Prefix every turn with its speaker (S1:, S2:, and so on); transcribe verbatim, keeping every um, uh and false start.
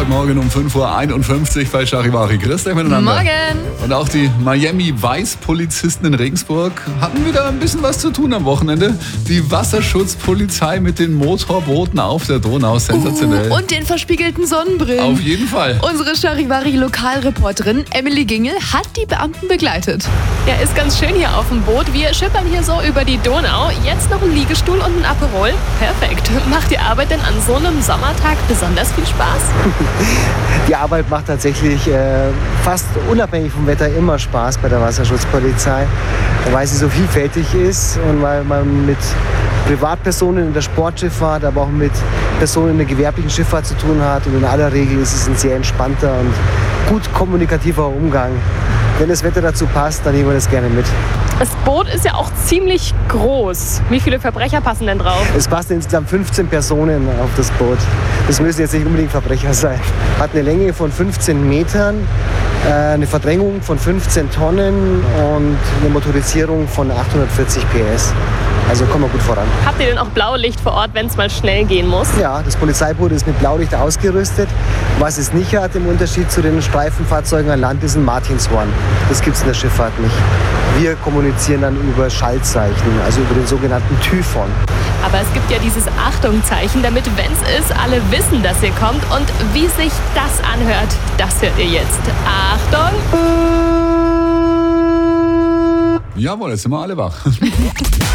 S1: Montagmorgen um fünf Uhr einundfünfzig bei Charivari. Grüß euch miteinander.
S2: Morgen.
S1: Und auch die Miami-Vice-Polizisten in Regensburg hatten wieder ein bisschen was zu tun am Wochenende. Die Wasserschutzpolizei mit den Motorbooten auf der Donau. Sensationell.
S2: Uh, und den verspiegelten Sonnenbrillen.
S1: Auf jeden Fall.
S2: Unsere Charivari-Lokalreporterin Emily Gingel hat die Beamten begleitet.
S3: Ja, ist ganz schön hier auf dem Boot. Wir schippern hier so über die Donau. Jetzt noch ein Liegestuhl und ein Aperol. Perfekt. Macht die Arbeit denn an so einem Sommertag besonders viel Spaß?
S4: Die Arbeit macht tatsächlich äh, fast unabhängig vom Wetter immer Spaß bei der Wasserschutzpolizei, weil sie so vielfältig ist und weil man mit Privatpersonen in der Sportschifffahrt, aber auch mit Personen in der gewerblichen Schifffahrt zu tun hat. Und in aller Regel ist es ein sehr entspannter und gut kommunikativer Umgang. Wenn das Wetter dazu passt, dann nehmen wir das gerne mit.
S3: Das Boot ist ja auch ziemlich groß. Wie viele Verbrecher passen denn drauf?
S4: Es passen insgesamt fünfzehn Personen auf das Boot. Das müssen jetzt nicht unbedingt Verbrecher sein. Hat eine Länge von fünfzehn Metern, eine Verdrängung von fünfzehn Tonnen und eine Motorisierung von achthundertvierzig P S. Also kommen wir gut voran.
S3: Habt ihr denn auch Blaulicht vor Ort, wenn es mal schnell gehen muss?
S4: Ja, das Polizeiboot ist mit Blaulicht ausgerüstet. Was es nicht hat, im Unterschied zu den Streifenfahrzeugen an Land, ist ein Martinshorn. Das gibt es in der Schifffahrt nicht. Wir kommunizieren dann über Schaltzeichen, also über den sogenannten Typhon.
S3: Aber es gibt ja dieses Achtungszeichen, damit, wenn es ist, alle wissen, dass ihr kommt. Und wie sich das anhört, das hört ihr jetzt. Achtung!
S1: Jawohl, jetzt sind wir alle wach.